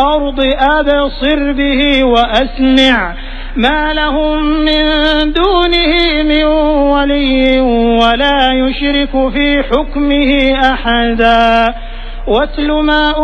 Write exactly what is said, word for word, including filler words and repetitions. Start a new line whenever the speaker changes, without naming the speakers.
الأرض أبصر به وأسمع ما لهم من دونه من ولي ولا يشرك في حكمه أحدا. واتل ما